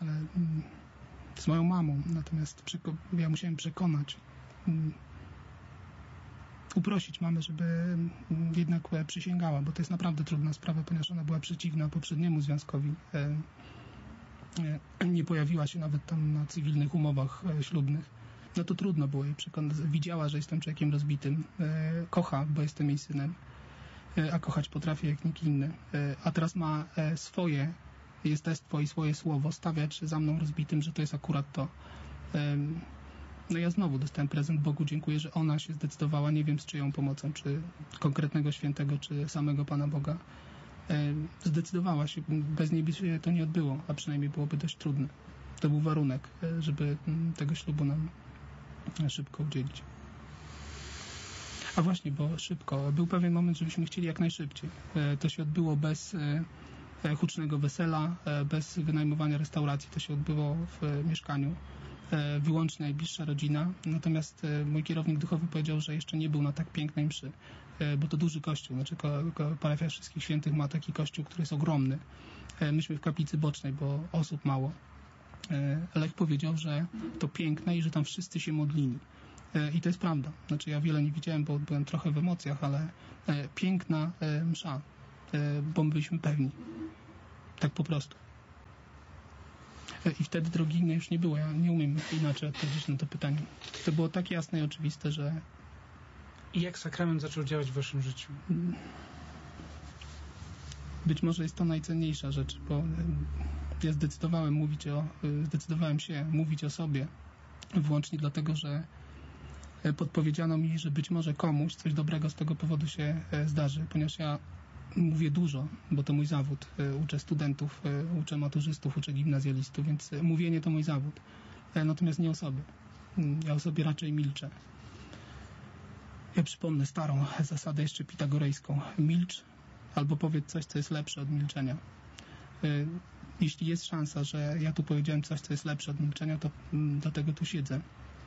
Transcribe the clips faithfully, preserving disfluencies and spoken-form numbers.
ale mm, z moją mamą. Natomiast przeko- ja musiałem przekonać, mm, uprosić mamę, żeby mm, jednak e, przysięgała, bo to jest naprawdę trudna sprawa, ponieważ ona była przeciwna poprzedniemu związkowi. E, e, nie pojawiła się nawet tam na cywilnych umowach e, ślubnych. No to trudno było jej przekonać. Widziała, że jestem człowiekiem rozbitym. E, kocha, bo jestem jej synem. E, a kochać potrafię jak nikt inny. E, a teraz ma e, swoje jestestwo i swoje słowo stawiać za mną rozbitym, że to jest akurat to. E, no ja znowu dostałem prezent. Bogu dziękuję, że ona się zdecydowała. Nie wiem z czyją pomocą, czy konkretnego świętego, czy samego Pana Boga. E, zdecydowała się. Bez niej by się to nie odbyło, a przynajmniej byłoby dość trudne. To był warunek, e, żeby m, tego ślubu nam szybko udzielić. A właśnie, bo szybko. Był pewien moment, żebyśmy chcieli jak najszybciej. E, to się odbyło bez e, hucznego wesela, e, bez wynajmowania restauracji. To się odbyło w e, mieszkaniu. E, wyłącznie najbliższa rodzina. Natomiast e, mój kierownik duchowy powiedział, że jeszcze nie był na tak pięknej mszy, e, bo to duży kościół. Znaczy ko, ko, parafia Wszystkich Świętych ma taki kościół, który jest ogromny. E, myśmy w kaplicy bocznej, bo osób mało. Lech powiedział, że to piękne i że tam wszyscy się modlili. I to jest prawda. Znaczy ja wiele nie widziałem, bo byłem trochę w emocjach, ale piękna msza, bo my byliśmy pewni. Tak po prostu. I wtedy drogi innej już nie było. Ja nie umiem inaczej odpowiedzieć na to pytanie. To było tak jasne i oczywiste, że... I jak sakrament zaczął działać w waszym życiu? Być może jest to najcenniejsza rzecz, bo ja zdecydowałem mówić o, zdecydowałem się mówić o sobie wyłącznie dlatego, że podpowiedziano mi, że być może komuś coś dobrego z tego powodu się zdarzy, ponieważ ja mówię dużo, bo to mój zawód. Uczę studentów, uczę maturzystów, uczę gimnazjalistów, więc mówienie to mój zawód. Natomiast nie o sobie. Ja o sobie raczej milczę. Ja przypomnę starą zasadę jeszcze pitagorejską. Milcz albo powiedz coś, co jest lepsze od milczenia. Jeśli jest szansa, że ja tu powiedziałem coś, co jest lepsze od milczenia, to dlatego tu siedzę.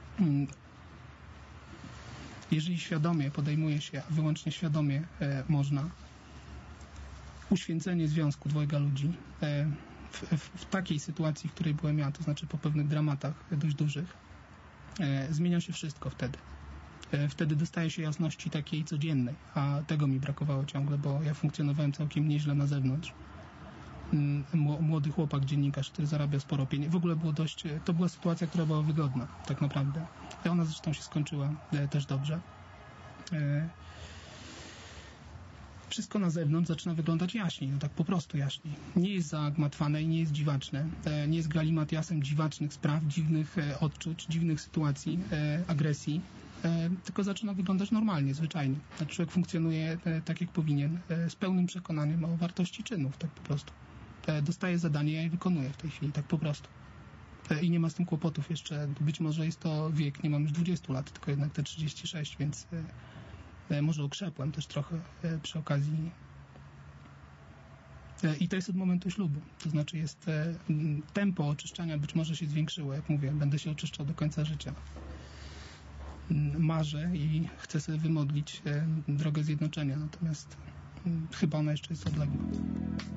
Jeżeli świadomie podejmuje się, a wyłącznie świadomie e, można, uświęcenie związku dwojga ludzi e, w, w, w takiej sytuacji, w której byłem ja, to znaczy po pewnych dramatach dość dużych, e, zmienia się wszystko wtedy. E, wtedy dostaje się jasności takiej codziennej, a tego mi brakowało ciągle, bo ja funkcjonowałem całkiem nieźle na zewnątrz. Młody chłopak, dziennikarz, który zarabia sporo pieniędzy. W ogóle było dość, to była sytuacja, która była wygodna, tak naprawdę. I ona zresztą się skończyła e, też dobrze. E, wszystko na zewnątrz zaczyna wyglądać jaśniej, no tak po prostu jaśniej. Nie jest zagmatwane i nie jest dziwaczne. E, nie jest galimatiasem dziwacznych spraw, dziwnych e, odczuć, dziwnych sytuacji, e, agresji. E, tylko zaczyna wyglądać normalnie, zwyczajnie. Znaczy człowiek funkcjonuje e, tak, jak powinien, e, z pełnym przekonaniem o wartości czynów, tak po prostu. Dostaję zadanie, ja je wykonuję w tej chwili, tak po prostu. I nie ma z tym kłopotów jeszcze. Być może jest to wiek, nie mam już dwudziestu lat, tylko jednak te trzydzieści sześć, więc może okrzepłem też trochę przy okazji. I to jest od momentu ślubu. To znaczy jest tempo oczyszczania być może się zwiększyło, jak mówię, będę się oczyszczał do końca życia. Marzę i chcę sobie wymodlić drogę zjednoczenia, natomiast chyba ona jeszcze jest odległa.